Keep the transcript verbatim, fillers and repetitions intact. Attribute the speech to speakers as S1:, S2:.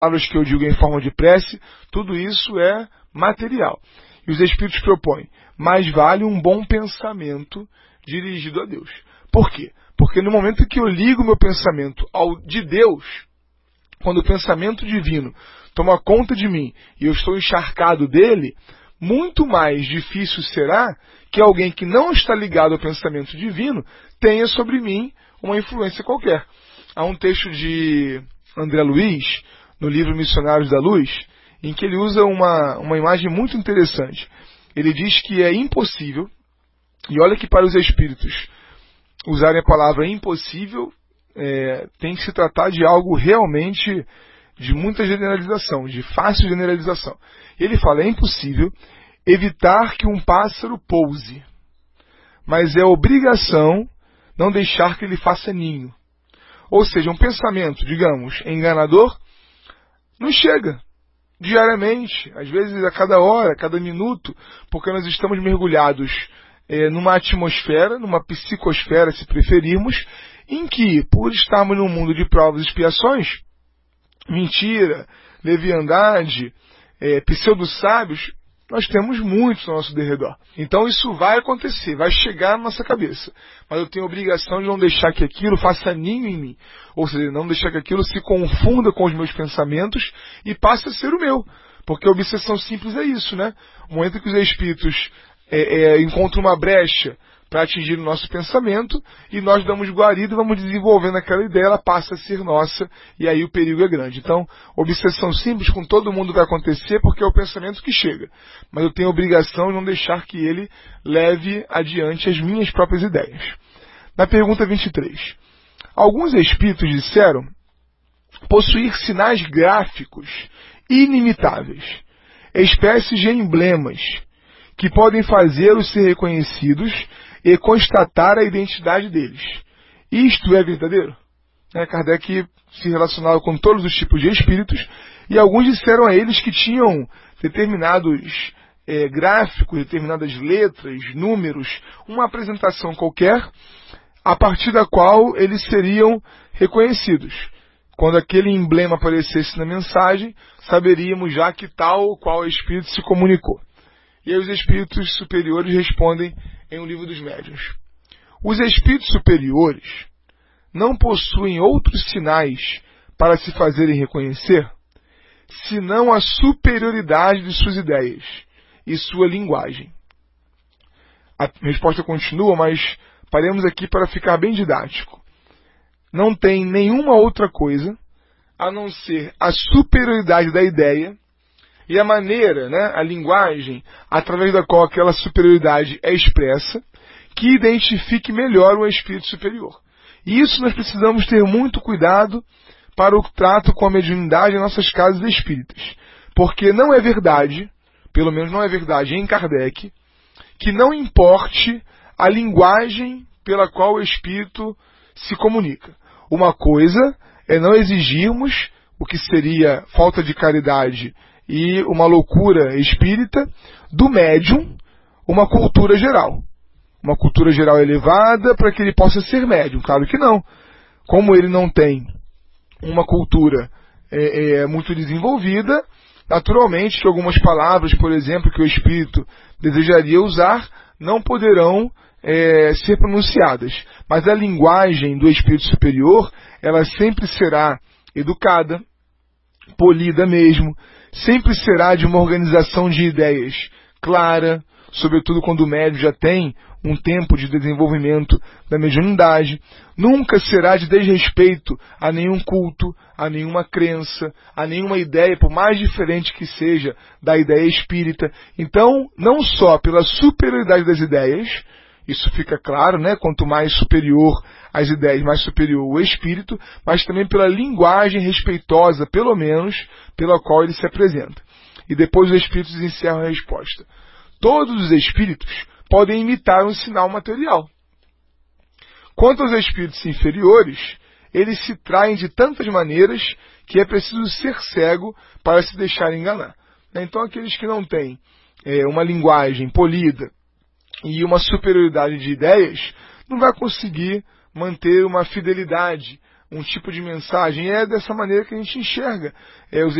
S1: palavras que eu digo em forma de prece, tudo isso é material. E os Espíritos propõem, mais vale um bom pensamento dirigido a Deus. Por quê? Porque no momento que eu ligo meu pensamento ao de Deus, quando o pensamento divino toma conta de mim e eu estou encharcado dele, muito mais difícil será que alguém que não está ligado ao pensamento divino tenha sobre mim uma influência qualquer. Há um texto de André Luiz, no livro Missionários da Luz, em que ele usa uma, uma imagem muito interessante. Ele diz que é impossível, e olha que para os espíritos usarem a palavra impossível, é, tem que se tratar de algo realmente de muita generalização, de fácil generalização. Ele fala, é impossível evitar que um pássaro pouse, mas é obrigação não deixar que ele faça ninho. Ou seja, um pensamento, digamos, enganador, nos chega diariamente, às vezes a cada hora, a cada minuto, porque nós estamos mergulhados é, numa atmosfera, numa psicosfera, se preferirmos, em que, por estarmos num mundo de provas e expiações, mentira, leviandade, é, pseudo-sábios, nós temos muitos ao nosso derredor. Então isso vai acontecer, vai chegar na nossa cabeça. Mas eu tenho a obrigação de não deixar que aquilo faça ninho em mim. Ou seja, não deixar que aquilo se confunda com os meus pensamentos e passe a ser o meu. Porque a obsessão simples é isso, né? O momento que os espíritos é, é, encontram uma brecha para atingir o nosso pensamento, e nós damos guarida e vamos desenvolvendo aquela ideia, ela passa a ser nossa, e aí o perigo é grande. Então, obsessão simples com todo mundo vai acontecer, porque é o pensamento que chega. Mas eu tenho a obrigação de não deixar que ele leve adiante as minhas próprias ideias. Na pergunta vinte e três. Alguns espíritos disseram possuir sinais gráficos inimitáveis, espécies de emblemas, que podem fazê-los ser reconhecidos e constatar a identidade deles. Isto é verdadeiro? É, Kardec se relacionava com todos os tipos de espíritos, e alguns disseram a eles que tinham determinados é, gráficos, determinadas letras, números, uma apresentação qualquer, a partir da qual eles seriam reconhecidos. Quando aquele emblema aparecesse na mensagem, saberíamos já que tal ou qual espírito se comunicou. E aí os espíritos superiores respondem em O Livro dos Médiuns. Os espíritos superiores não possuem outros sinais para se fazerem reconhecer, senão a superioridade de suas ideias e sua linguagem. A resposta continua, mas paremos aqui para ficar bem didático. Não tem nenhuma outra coisa a não ser a superioridade da ideia e a maneira, né, a linguagem, através da qual aquela superioridade é expressa, que identifique melhor o espírito superior. E isso nós precisamos ter muito cuidado para o trato com a mediunidade em nossas casas espíritas. Porque não é verdade, pelo menos não é verdade em Kardec, que não importe a linguagem pela qual o espírito se comunica. Uma coisa é não exigirmos, o que seria falta de caridade e uma loucura espírita, do médium, uma cultura geral. Uma cultura geral elevada para que ele possa ser médium. Claro que não. Como ele não tem uma cultura é, é, muito desenvolvida, naturalmente que algumas palavras, por exemplo, que o espírito desejaria usar, não poderão é, ser pronunciadas. Mas a linguagem do espírito superior, ela sempre será educada, polida mesmo, sempre será de uma organização de ideias clara, sobretudo quando o médium já tem um tempo de desenvolvimento da mediunidade. Nunca será de desrespeito a nenhum culto, a nenhuma crença, a nenhuma ideia, por mais diferente que seja da ideia espírita. Então, não só pela superioridade das ideias, isso fica claro, né? Quanto mais superior as ideias, mais superior o espírito, mas também pela linguagem respeitosa, pelo menos, pela qual ele se apresenta. E depois os espíritos encerram a resposta. Todos os espíritos podem imitar um sinal material. Quanto aos espíritos inferiores, eles se traem de tantas maneiras que é preciso ser cego para se deixar enganar. Então aqueles que não têm é, uma linguagem polida e uma superioridade de ideias, não vai conseguir manter uma fidelidade, um tipo de mensagem. E é dessa maneira que a gente enxerga é, os